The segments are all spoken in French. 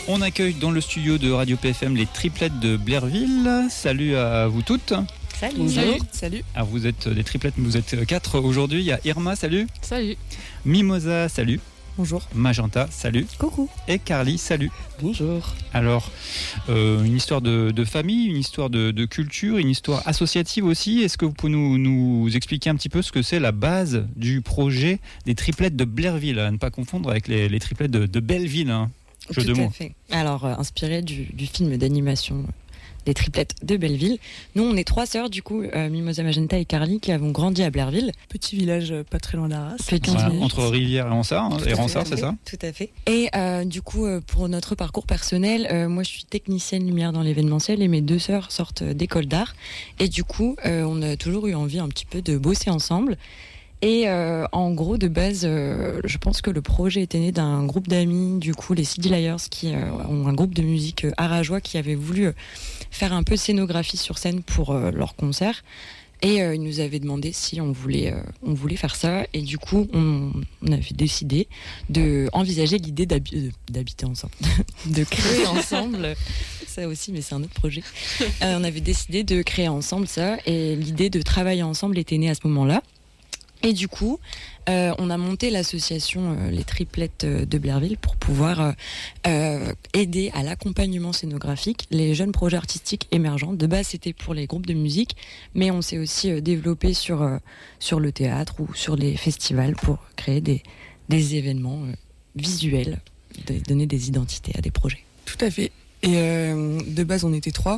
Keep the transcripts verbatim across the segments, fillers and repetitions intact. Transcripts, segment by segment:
On accueille dans le studio de Radio P F M les triplettes de Blairville. Salut à vous toutes. Salut. Bonjour. Salut. Salut. Alors vous êtes des triplettes, mais vous êtes quatre aujourd'hui. Il y a Irma, salut. Salut. Mimosa, salut. Bonjour. Magenta, salut. Coucou. Et Carly, salut. Bonjour. Alors, euh, une histoire de, de famille, une histoire de, de culture, une histoire associative aussi. Est-ce que vous pouvez nous, nous expliquer un petit peu ce que c'est la base du projet des triplettes de Blairville, à ne pas confondre avec les, les triplettes de, de Belleville, hein. Jeu Tout de mots. à fait. Alors, euh, inspiré du, du film d'animation des triplettes de Belleville. Nous, on est trois sœurs, du coup, euh, Mimosa, Magenta et Carly, qui avons grandi à Blairville. Petit village euh, pas très loin d'Arras. Petit Voilà, village. entre Rivière et Ronsard, hein, et Ronsard, c'est ça? Tout à fait. Et euh, du coup, euh, pour notre parcours personnel, euh, moi, je suis technicienne lumière dans l'événementiel et mes deux sœurs sortent d'école d'art. Et du coup, euh, on a toujours eu envie un petit peu de bosser ensemble. Et euh, en gros, de base, euh, je pense que le projet était né d'un groupe d'amis, du coup, les C D Liars, qui euh, ont un groupe de musique euh, arajois qui avait voulu euh, faire un peu de scénographie sur scène pour euh, leur concert. Et euh, ils nous avaient demandé si on voulait, euh, on voulait faire ça. Et du coup, on, on avait décidé d'envisager l'idée d'habi- d'habiter ensemble, de créer ensemble. Ça aussi, mais c'est un autre projet. Euh, on avait décidé de créer ensemble ça. Et l'idée de travailler ensemble était née à ce moment-là. Et du coup, euh, on a monté l'association euh, Les Triplettes euh, de Blairville pour pouvoir euh, euh, aider à l'accompagnement scénographique les jeunes projets artistiques émergents. De base, c'était pour les groupes de musique, mais on s'est aussi euh, développé sur, euh, sur le théâtre ou sur les festivals pour créer des, des événements euh, visuels, de, donner des identités à des projets. Tout à fait. Et euh, de base, on était trois.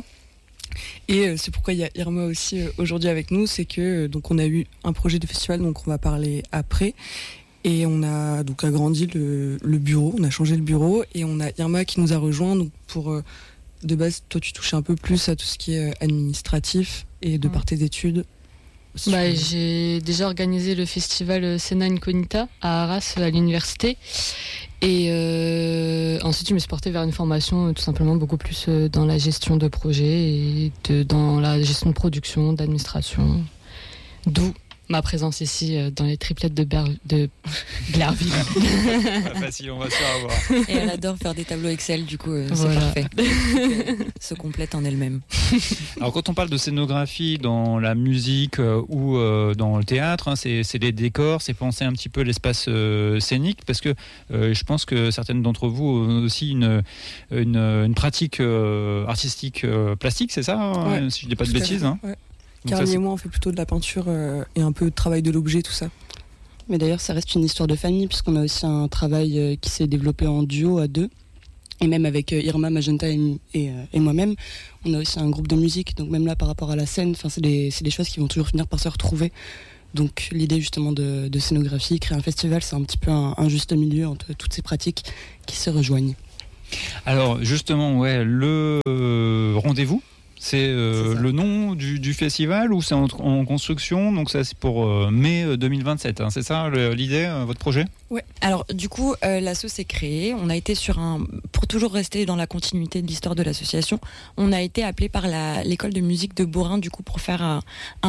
Et euh, c'est pourquoi il y a Irma aussi euh, aujourd'hui avec nous, c'est que euh, donc on a eu un projet de festival, donc on va parler après, et on a donc agrandi le, le bureau, on a changé le bureau, et on a Irma qui nous a rejoint donc pour euh, de base, toi tu touches un peu plus à tout ce qui est euh, administratif et de Ouais. par tes études. Bah, j'ai déjà organisé le festival Scena Incognita à Arras à l'université et euh, ensuite je me suis portée vers une formation euh, tout simplement beaucoup plus euh, dans la gestion de projet et de, dans la gestion de production, d'administration, d'où ma présence ici euh, dans les triplettes de, Ber- de Blairville. Pas facile, on va se faire avoir. Et elle adore faire des tableaux Excel, du coup, euh, Voilà. c'est parfait. Donc, euh, se complète en elle-même. Alors quand on parle de scénographie dans la musique euh, ou euh, dans le théâtre, hein, c'est, c'est les décors, c'est penser un petit peu l'espace euh, scénique, parce que euh, je pense que certaines d'entre vous ont aussi une, une, une pratique euh, artistique euh, plastique, c'est ça, hein, Ouais, si je dis pas de tout à bêtises, fait, hein. ouais. Donc ça, Carly c'est- et moi, on fait plutôt de la peinture euh, et un peu de travail de l'objet, tout ça. Mais d'ailleurs, ça reste une histoire de famille, puisqu'on a aussi un travail euh, qui s'est développé en duo à deux. Et même avec euh, Irma, Magenta et, et, euh, et moi-même, on a aussi un groupe de musique. Donc même là, par rapport à la scène, c'est des, c'est des choses qui vont toujours finir par se retrouver. Donc l'idée justement de, de scénographie, créer un festival, c'est un petit peu un, un juste milieu entre toutes ces pratiques qui se rejoignent. Alors justement, ouais, le euh, rendez-vous, c'est, euh, C'est ça. le nom du, du festival ou c'est en, en construction, donc ça c'est pour euh, mai deux mille vingt-sept, hein, c'est ça le- l'idée, euh, votre projet? Ouais. Alors du coup, euh, l'asso s'est créée. On a été sur un, pour toujours rester dans la continuité de l'histoire de l'association, on a été appelé par la, l'école de musique de Borin du coup pour faire un,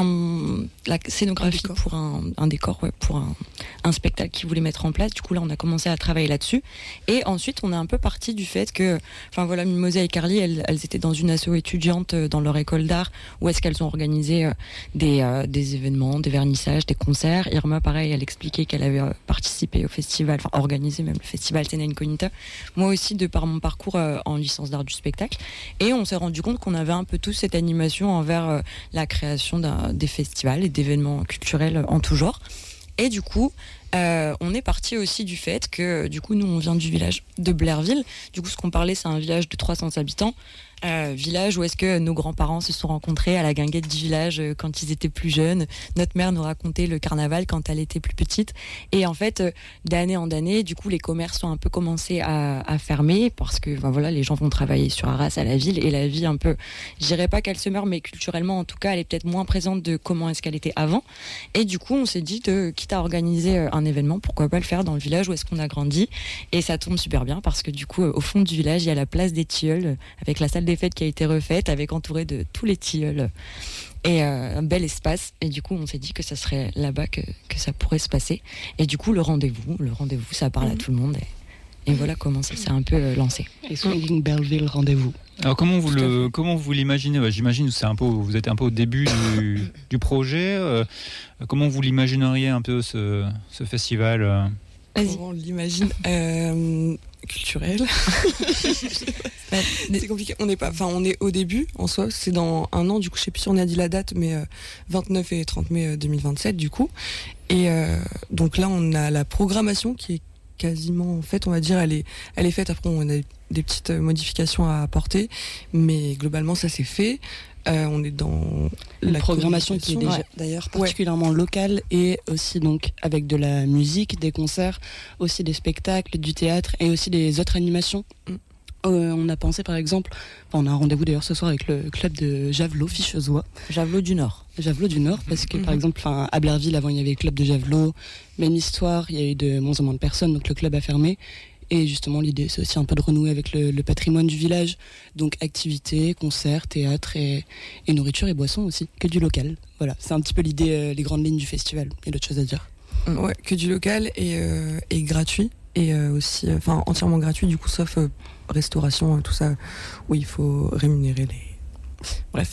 un- la scénographie Un décor. pour un, un décor, ouais, pour un, un spectacle qu'ils voulaient mettre en place. Du coup là, on a commencé à travailler là-dessus. Et ensuite, on est un peu parti du fait que, enfin voilà, Mimosa et Carly, elles, elles étaient dans une asso étudiante euh, dans leur école d'art où est-ce qu'elles ont organisé euh, des, euh, des événements, des vernissages, des concerts. Irma, pareil, elle expliquait qu'elle avait euh, participé au festival, enfin organisé même le festival Scena Incognita. Moi aussi, de par mon parcours euh, en licence d'art du spectacle. Et on s'est rendu compte qu'on avait un peu tous cette animation envers euh, la création d'un, des festivals et d'événements culturels en tout genre. Et du coup, euh, on est parti aussi du fait que, du coup, nous, on vient du village de Blairville. Du coup, ce qu'on parlait, c'est un village de trois cents habitants. Euh, village où est-ce que nos grands-parents se sont rencontrés à la guinguette du village euh, quand ils étaient plus jeunes. Notre mère nous racontait le carnaval quand elle était plus petite. Et en fait, euh, d'année en année, du coup, les commerces ont un peu commencé à, à fermer parce que, ben voilà, les gens vont travailler sur Arras à la ville et la vie un peu, je dirais pas qu'elle se meurt, mais culturellement, en tout cas, elle est peut-être moins présente de comment est-ce qu'elle était avant. Et du coup, on s'est dit, de, quitte à organiser euh, un événement, pourquoi pas le faire dans le village où est-ce qu'on a grandi. Et ça tombe super bien parce que du coup, euh, au fond du village, il y a la place des Tilleuls euh, avec la salle des fêtes qui a été refaite, avec entouré de tous les tilleuls et euh, un bel espace. Et du coup, on s'est dit que ça serait là-bas que, que ça pourrait se passer. Et du coup, le rendez-vous, le rendez-vous, ça parle Mhm. à tout le monde. Et, et voilà comment ça s'est un peu euh, lancé. Et Swinging Belleville, rendez-vous. Alors comment vous le comment vous l'imaginez? Ouais, j'imagine que c'est un peu vous êtes un peu au début du, du projet. Euh, comment vous l'imagineriez un peu ce, ce festival euh Vas-y. Comment on l'imagine euh, culturel. C'est compliqué. On n'est pas, enfin, on est au début en soi. C'est dans un an. Du coup, je sais plus si on a dit la date, mais euh, vingt-neuf et trente mai deux mille vingt-sept, du coup. Et euh, donc là, on a la programmation qui est quasiment, en fait, on va dire, elle est, elle est faite. Après, on a des petites modifications à apporter, mais globalement, ça c'est fait. Euh, on est dans la la programmation qui est déjà ouais. d'ailleurs particulièrement locale et aussi donc avec de la musique, des concerts, aussi des spectacles, du théâtre et aussi des autres animations. Mm. Euh, on a pensé par exemple, enfin, on a un rendez-vous d'ailleurs ce soir avec le club de Javelot Fichezois. Javelot du Nord. Javelot du Nord parce que mm-hmm. par exemple à Blairville avant il y avait le club de Javelot, même histoire, il y a eu de moins en moins de personnes donc le club a fermé. Et justement, l'idée, c'est aussi un peu de renouer avec le, le patrimoine du village. Donc, activités, concerts, théâtre et, et nourriture et boissons aussi, que du local. Voilà, c'est un petit peu l'idée, euh, les grandes lignes du festival. Il y a d'autres choses à dire. Ouais, que du local et, euh, et gratuit. Et euh, aussi, enfin, euh, entièrement gratuit, du coup, sauf euh, restauration, tout ça, où il faut rémunérer les... Bref.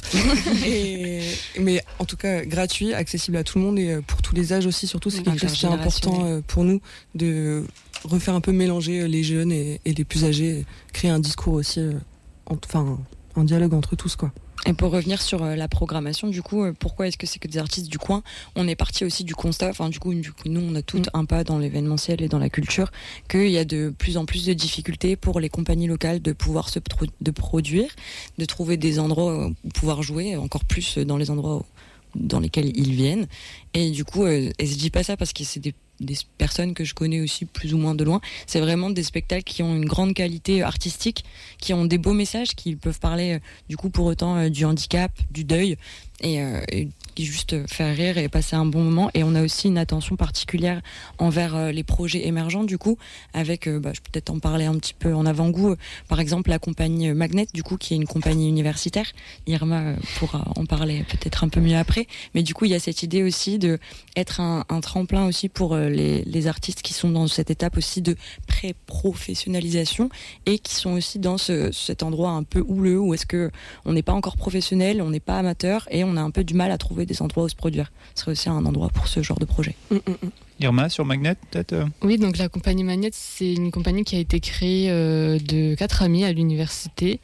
et, mais en tout cas, gratuit, accessible à tout le monde et pour tous les âges aussi, surtout, c'est quelque chose qui est important pour nous de refaire un peu mélanger les jeunes et, et les plus âgés, créer un discours aussi, en, enfin, un dialogue entre tous, quoi. Et pour revenir sur euh, la programmation, du coup, euh, pourquoi est-ce que c'est que des artistes du coin? On est parti aussi du constat, enfin du coup, du coup nous on a tout mmh. un pas dans l'événementiel et dans la culture, qu'il y a de plus en plus de difficultés pour les compagnies locales de pouvoir se pro- de produire, de trouver des endroits où pouvoir jouer, encore plus dans les endroits dans lesquels ils viennent. Et du coup, euh, et je dis pas ça parce que c'est des des personnes que je connais aussi plus ou moins de loin. C'est vraiment des spectacles qui ont une grande qualité artistique, qui ont des beaux messages, qui peuvent parler du coup pour autant euh, du handicap, du deuil et, euh, et juste faire rire et passer un bon moment. Et on a aussi une attention particulière envers euh, les projets émergents du coup, avec, euh, bah, je peux peut-être en parler un petit peu en avant-goût, euh, par exemple la compagnie Magnet du coup qui est une compagnie universitaire. Irma euh, pourra en parler peut-être un peu mieux après, mais du coup il y a cette idée aussi de être un, un tremplin aussi pour euh, les, les artistes qui sont dans cette étape aussi de pré-professionnalisation et qui sont aussi dans ce, cet endroit un peu houleux où est-ce que on n'est pas encore professionnel, on n'est pas amateur et on a un peu du mal à trouver des endroits où se produire. Ce serait aussi un endroit pour ce genre de projet. Mmh, mmh. Irma, sur Magnet, peut-être euh... Oui, donc la compagnie Magnet, c'est une compagnie qui a été créée euh, de quatre amis à l'université.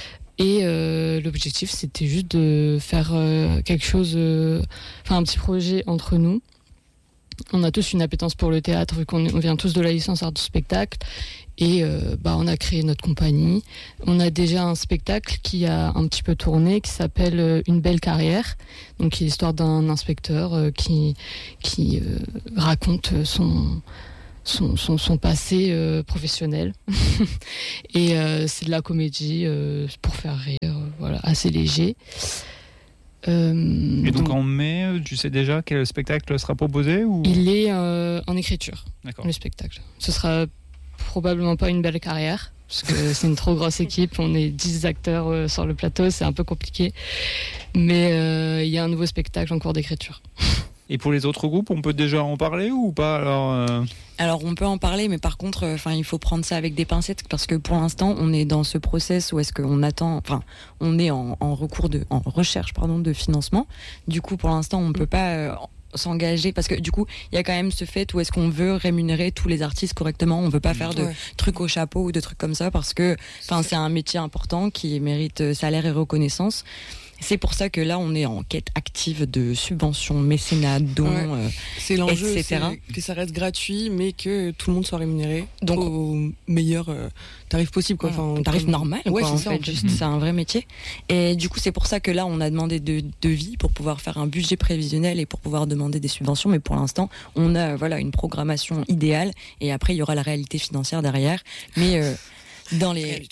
Et euh, l'objectif, c'était juste de faire euh, quelque chose, euh, enfin un petit projet entre nous. On a tous une appétence pour le théâtre, vu qu'on on vient tous de la licence art du spectacle. Et euh, bah, on a créé notre compagnie. On a déjà un spectacle qui a un petit peu tourné, qui s'appelle Une belle carrière. Donc, qui est l'histoire d'un inspecteur euh, qui, qui euh, raconte son, son, son, son passé euh, professionnel. Et euh, c'est de la comédie euh, pour faire rire, euh, voilà, assez léger. Euh, Et donc, donc en mai, tu sais déjà quel spectacle sera proposé ou... Il est euh, en écriture, D'accord. Le spectacle. Ce sera probablement pas Une belle carrière, parce que c'est une trop grosse équipe, on est dix acteurs euh, sur le plateau, c'est un peu compliqué. Mais euh, il y a un nouveau spectacle en cours d'écriture. Et pour les autres groupes, on peut déjà en parler ou pas alors, euh... alors on peut en parler, mais par contre, enfin, il faut prendre ça avec des pincettes parce que pour l'instant, on est dans ce process où est-ce qu'on attend, enfin, on est en, en recours de, en recherche, pardon, de financement. Du coup, pour l'instant, on peut pas euh, s'engager parce que du coup, il y a quand même ce fait où est-ce qu'on veut rémunérer tous les artistes correctement. On veut pas faire de ouais. trucs au chapeau ou de trucs comme ça parce que, enfin, c'est un métier important qui mérite salaire et reconnaissance. C'est pour ça que là, on est en quête active de subventions, mécénat, dons, ouais. euh, c'est l'enjeu, et cetera. C'est que ça reste gratuit, mais que tout le monde soit rémunéré donc au meilleur euh, tarif possible, quoi. Enfin, tarif comme... normal, ouais, quoi, c'est en ça, fait. En fait. Juste, c'est un vrai métier. Et du coup, c'est pour ça que là, on a demandé de devis pour pouvoir faire un budget prévisionnel et pour pouvoir demander des subventions. Mais pour l'instant, on a voilà une programmation idéale. Et après, il y aura la réalité financière derrière. Mais euh, dans les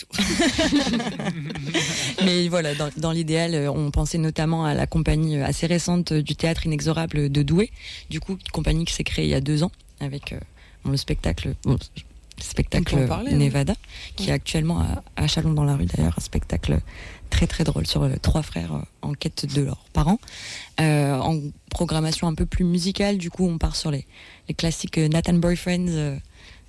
mais voilà dans, dans l'idéal on pensait notamment à la compagnie assez récente du théâtre inexorable de Douai, du coup une compagnie qui s'est créée il y a deux ans avec euh, bon, le spectacle bon, le spectacle parler, Nevada hein. qui ouais. est actuellement à, à Chalon dans la rue d'ailleurs, un spectacle très très drôle sur euh, trois frères euh, en quête de leurs parents, euh, en programmation un peu plus musicale. Du coup on part sur les, les classiques euh, Nathan Boyfriends euh,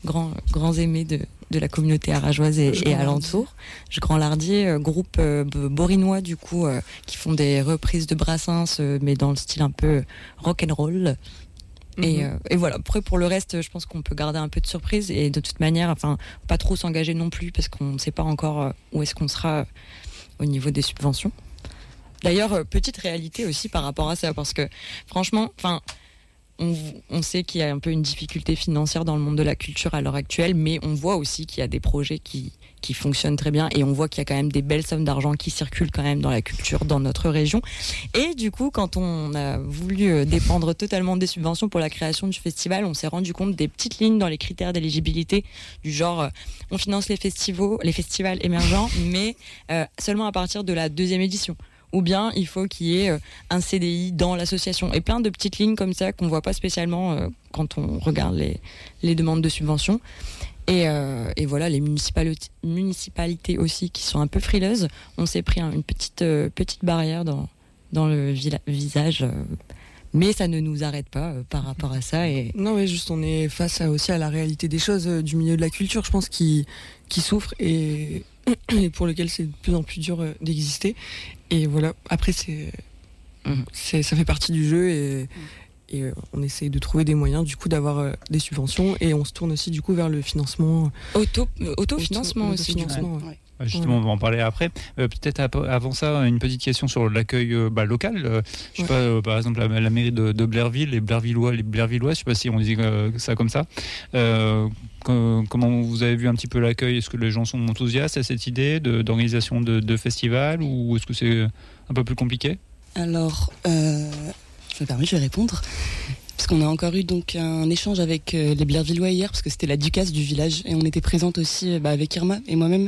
grands, grands aimés de, de la communauté arageoise et, et alentour. Je Grand Lardier, euh, groupe euh, borinois du coup, euh, qui font des reprises de Brassens, euh, mais dans le style un peu rock and roll. Et, mmh. euh, et voilà. Après, pour le reste, je pense qu'on peut garder un peu de surprise et de toute manière, enfin, pas trop s'engager non plus parce qu'on ne sait pas encore où est-ce qu'on sera euh, au niveau des subventions. D'ailleurs, euh, petite réalité aussi par rapport à ça, parce que franchement, enfin. On, on sait qu'il y a un peu une difficulté financière dans le monde de la culture à l'heure actuelle, mais on voit aussi qu'il y a des projets qui, qui fonctionnent très bien et on voit qu'il y a quand même des belles sommes d'argent qui circulent quand même dans la culture dans notre région. Et du coup, quand on a voulu dépendre totalement des subventions pour la création du festival, on s'est rendu compte des petites lignes dans les critères d'éligibilité du genre on finance les festivals, les festivals émergents, mais euh, seulement à partir de la deuxième édition. Ou bien il faut qu'il y ait un C D I dans l'association. Et plein de petites lignes comme ça qu'on ne voit pas spécialement euh, quand on regarde les, les demandes de subventions. Et, euh, et voilà, les municipalités, municipalités aussi qui sont un peu frileuses. On s'est pris hein, une petite, euh, petite barrière dans, dans le vila- visage. Euh, mais ça ne nous arrête pas euh, par rapport à ça. Et... Non, mais juste on est face à, aussi à la réalité des choses euh, du milieu de la culture, je pense, qui, qui souffre et, et pour lequel c'est de plus en plus dur euh, d'exister. Et voilà, après, c'est, mmh. c'est, ça fait partie du jeu et, mmh. et euh, on essaye de trouver des moyens du coup d'avoir euh, des subventions et on se tourne aussi du coup vers le financement. Auto, euh, autofinancement auto, aussi. Autofinancement, du ouais. Ouais. Justement, on va en parler après. Euh, peut-être ap- avant ça, une petite question sur l'accueil euh, bah, local. Euh, je sais ouais. pas, euh, par exemple, la, la mairie de, de Blairville, les Blairvillois, les Blairvillois, je sais pas si on dit euh, ça comme ça. Euh, que, comment vous avez vu un petit peu l'accueil ? Est-ce que les gens sont enthousiastes à cette idée de, d'organisation de, de festival ou est-ce que c'est un peu plus compliqué ? Alors, euh, je me permets, je vais répondre. Parce qu'on a encore eu donc un échange avec euh, les Blairvillois hier, parce que c'était la ducasse du village et on était présente aussi bah, avec Irma et moi-même.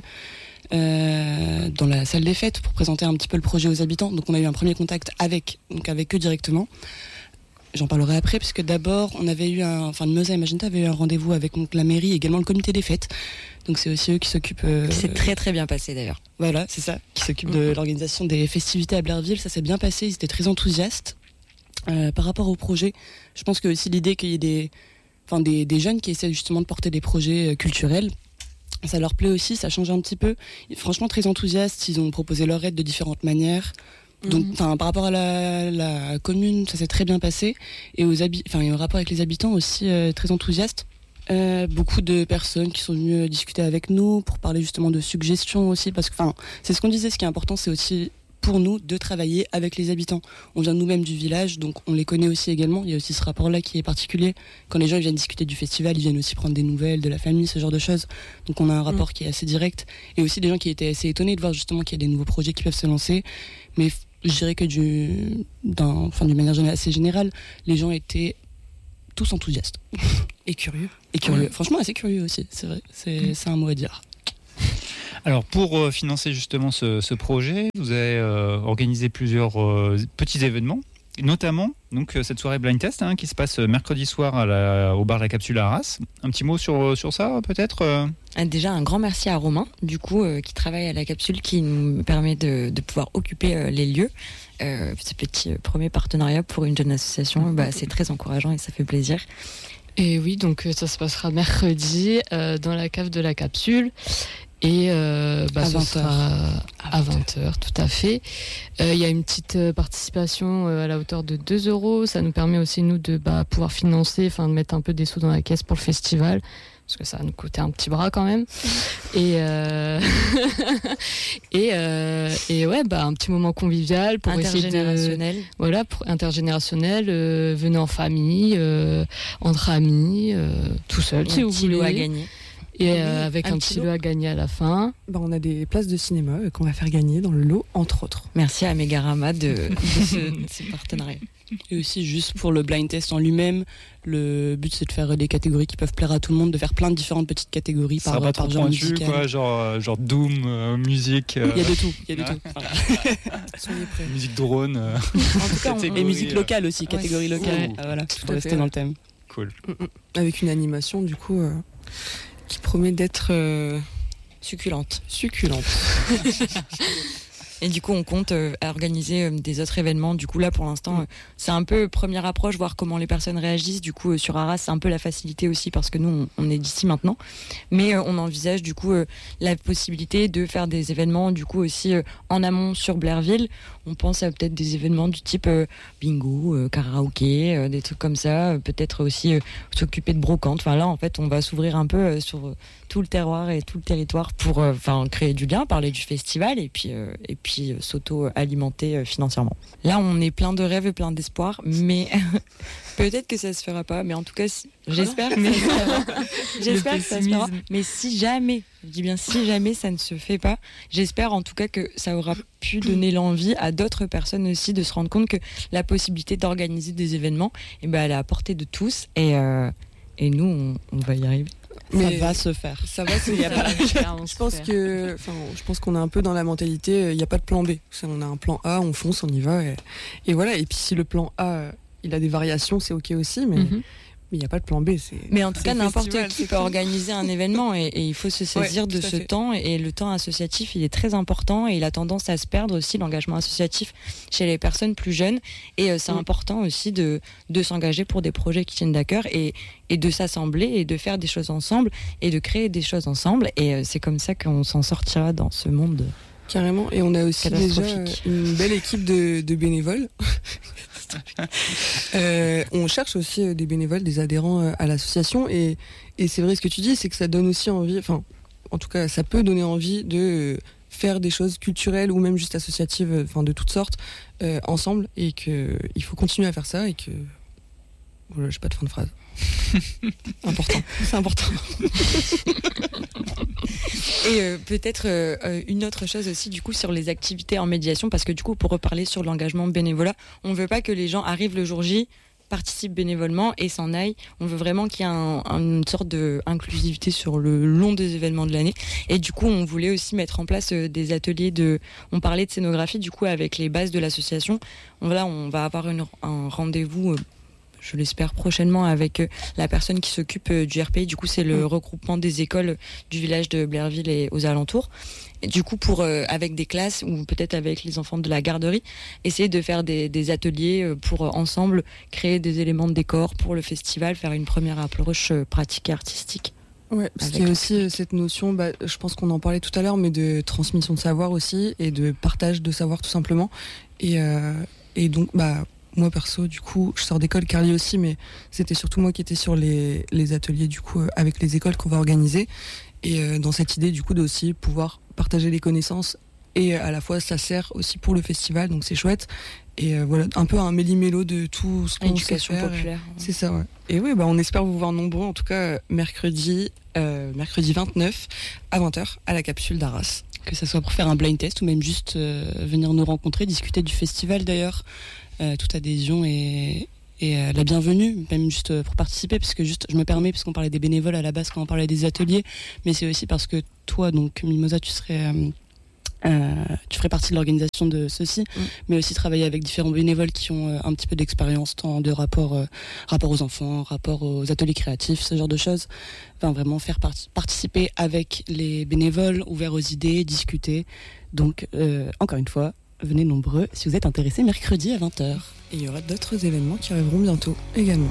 Euh, dans la salle des fêtes pour présenter un petit peu le projet aux habitants. Donc on a eu un premier contact avec, donc avec eux directement. J'en parlerai après puisque d'abord on avait eu un, enfin Mimosa et Magenta avaient eu un rendez-vous avec donc, la mairie et également le comité des fêtes. Donc c'est aussi eux qui s'occupent. Euh, c'est très très bien passé d'ailleurs. Voilà, c'est ça, qui s'occupent mmh. de l'organisation des festivités à Blairville. Ça s'est bien passé, ils étaient très enthousiastes. Euh, par rapport au projet, je pense que aussi l'idée qu'il y ait des, enfin des, des jeunes qui essaient justement de porter des projets euh, culturels. Ça leur plaît aussi, ça change un petit peu. Franchement, très enthousiastes, ils ont proposé leur aide de différentes manières. Donc, mmh. par rapport à la, la commune, ça s'est très bien passé. Et aux habi- au rapport avec les habitants aussi, euh, très enthousiastes. Euh, beaucoup de personnes qui sont venues discuter avec nous pour parler justement de suggestions aussi. Parce que c'est ce qu'on disait, ce qui est important, c'est aussi pour nous de travailler avec les habitants. On vient nous-mêmes du village, donc on les connaît aussi également. Il y a aussi ce rapport-là qui est particulier. Quand les gens viennent discuter du festival, ils viennent aussi prendre des nouvelles de la famille, ce genre de choses. Donc on a un rapport mmh. qui est assez direct. Et aussi des gens qui étaient assez étonnés de voir justement qu'il y a des nouveaux projets qui peuvent se lancer. Mais je dirais que du, d'un, enfin, d'une manière assez générale, les gens étaient tous enthousiastes. Et curieux. Et curieux. Ouais. Franchement, assez curieux aussi, c'est vrai. C'est, mmh. c'est un mot à dire. Alors pour euh, financer justement ce, ce projet, vous avez euh, organisé plusieurs euh, petits événements, notamment donc euh, cette soirée blind test hein, qui se passe mercredi soir à la, au bar La Capsule à Arras. Un petit mot sur, sur ça peut-être euh... Déjà un grand merci à Romain du coup euh, qui travaille à La Capsule, qui nous permet de, de pouvoir occuper euh, les lieux. Euh, ce petit euh, premier partenariat pour une jeune association, bah, c'est très encourageant et ça fait plaisir. Et oui, donc ça se passera mercredi euh, dans la cave de La Capsule. Et euh, bah, ce sera à vingt heures, tout à fait. Il euh, y a une petite participation euh, à la hauteur de deux euros. Ça nous permet aussi, nous, de bah, pouvoir financer, enfin de mettre un peu des sous dans la caisse pour le festival. Parce que ça va nous coûter un petit bras quand même. Et, euh... et, euh... et ouais, bah, un petit moment convivial pour intergénérationnel. Essayer de... Voilà, pour... intergénérationnel. Euh, venez en famille, euh, entre amis, euh, tout seul, si vous voulez. Un petit lot à gagner. Et euh, avec un, un petit lot à gagner à la fin. Bah, on a des places de cinéma euh, qu'on va faire gagner dans le lot, entre autres. Merci à Megarama de, de, ce, de ce partenariat. Et aussi, juste pour le blind test en lui-même, le but c'est de faire des catégories qui peuvent plaire à tout le monde, de faire plein de différentes petites catégories ça par, va par trop genre pointu, musical. Quoi, genre, euh, genre Doom, euh, musique. Euh... Il y a de tout, il y a de tout. Voilà. Soyez prêts. Musique drone. Euh... En tout cas, on... Et musique locale aussi, catégorie ouais. locale. Oh. Ah, voilà, pour rester dans le thème. Cool. Avec une animation, du coup. Euh... qui promet d'être euh, succulente. Succulente. Et du coup, on compte euh, organiser euh, des autres événements. Du coup, là, pour l'instant, euh, c'est un peu première approche, voir comment les personnes réagissent. Du coup, euh, sur Arras, c'est un peu la facilité aussi parce que nous, on, on est d'ici maintenant. Mais euh, on envisage du coup euh, la possibilité de faire des événements du coup aussi euh, en amont sur Blairville. On pense à peut-être des événements du type euh, bingo, euh, karaoké, euh, des trucs comme ça. Euh, peut-être aussi euh, s'occuper de brocante. Enfin là, en fait, on va s'ouvrir un peu euh, sur euh, tout le terroir et tout le territoire pour euh, enfin créer du lien, parler du festival et puis euh, et puis euh, s'auto-alimenter euh, financièrement. Là, on est plein de rêves et plein d'espoir, mais peut-être que ça se fera pas. Mais en tout cas, si, j'espère que, j'espère que ça se fera. Mais si jamais, je dis bien si jamais ça ne se fait pas, j'espère en tout cas que ça aura pu donner l'envie à d'autres personnes aussi de se rendre compte que la possibilité d'organiser des événements, eh ben, elle est à portée de tous et, euh, et nous, on, on va y arriver. Mais ça va se faire. Ça va se faire. Je pense que, enfin, je pense qu'on est un peu dans la mentalité, il n'y a pas de plan B. On a un plan A, on fonce, on y va. Et, et voilà. Et puis si le plan A, il a des variations, c'est ok aussi, mais mm-hmm. mais il n'y a pas de plan B. C'est, mais en tout cas, n'importe qui peut organiser un événement et, et il faut se saisir ouais, de ce fait. temps. Et le temps associatif, il est très important et il a tendance à se perdre aussi, l'engagement associatif chez les personnes plus jeunes. Et euh, c'est oui. important aussi de, de s'engager pour des projets qui tiennent à cœur et, et de s'assembler et de faire des choses ensemble et de créer des choses ensemble. Et euh, c'est comme ça qu'on s'en sortira dans ce monde. Carrément. Et on a aussi déjà une belle équipe de, de bénévoles. euh, on cherche aussi des bénévoles, des adhérents à l'association et, et c'est vrai ce que tu dis, c'est que ça donne aussi envie, enfin en tout cas ça peut donner envie de faire des choses culturelles ou même juste associatives, enfin de toutes sortes euh, ensemble et qu'il faut continuer à faire ça et que voilà, j'ai pas de fin de phrase. important, c'est important. Et euh, peut-être euh, une autre chose aussi du coup sur les activités en médiation, parce que du coup pour reparler sur l'engagement bénévolat, on veut pas que les gens arrivent le jour J, participent bénévolement et s'en aillent. On veut vraiment qu'il y ait un, une sorte d'inclusivité sur le long des événements de l'année. Et du coup on voulait aussi mettre en place euh, des ateliers de, on parlait de scénographie du coup avec les bases de l'association. On, là on va avoir une, un rendez-vous euh, je l'espère prochainement avec la personne qui s'occupe du R P I. Du coup, c'est le regroupement des écoles du village de Blairville et aux alentours. Et du coup, pour euh, avec des classes ou peut-être avec les enfants de la garderie, essayer de faire des, des ateliers pour euh, ensemble créer des éléments de décor pour le festival, faire une première approche euh, pratique et artistique. Ouais, parce qu'il y a aussi cette notion, bah, je pense qu'on en parlait tout à l'heure, mais de transmission de savoir aussi et de partage de savoir tout simplement. Et, euh, et donc, bah moi perso, du coup, je sors d'école, Carly aussi, mais c'était surtout moi qui étais sur les, les ateliers du coup avec les écoles qu'on va organiser. Et euh, dans cette idée du coup d'aussi pouvoir partager les connaissances et à la fois ça sert aussi pour le festival, donc c'est chouette. Et euh, voilà, un peu un méli-mélo de tout ce qu'on sait faire. Populaire. Et, c'est ça, ouais. Et oui, bah, on espère vous voir nombreux, en tout cas mercredi, euh, mercredi vingt-neuf à vingt heures à la capsule d'Arras. Que ça soit pour faire un blind test ou même juste euh, venir nous rencontrer, discuter du festival d'ailleurs. Euh, toute adhésion et, et euh, la bienvenue, même juste pour participer, parce que juste, je me permets, parce qu'on parlait des bénévoles à la base quand on parlait des ateliers, mais c'est aussi parce que toi, donc Mimosa, tu serais, euh, euh, tu ferais partie de l'organisation de ceci, mmh. mais aussi travailler avec différents bénévoles qui ont euh, un petit peu d'expérience, tant de rapport, euh, rapport aux enfants, rapport aux ateliers créatifs, ce genre de choses. Enfin, vraiment faire part- participer avec les bénévoles, ouverts aux idées, discuter. Donc, euh, encore une fois, venez nombreux si vous êtes intéressés mercredi à vingt heures. Et il y aura d'autres événements qui arriveront bientôt également.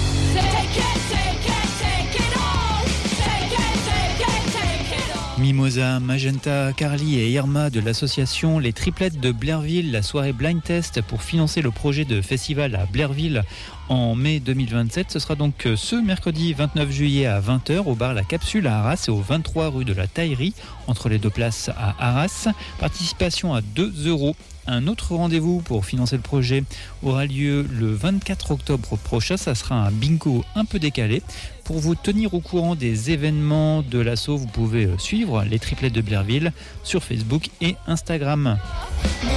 Mimosa, Magenta, Carly et Irma de l'association Les Triplettes de Blairville, la soirée blind test pour financer le projet de festival à Blairville en mai deux mille vingt-sept. Ce sera donc ce mercredi vingt-neuf juillet à vingt heures au bar La Capsule à Arras et au vingt-trois rue de la Taillerie, entre les deux places à Arras. Participation à deux euros. Un autre rendez-vous pour financer le projet aura lieu le vingt-quatre octobre prochain. Ça sera un bingo un peu décalé. Pour vous tenir au courant des événements de l'asso, vous pouvez suivre les Triplettes de Blairville sur Facebook et Instagram.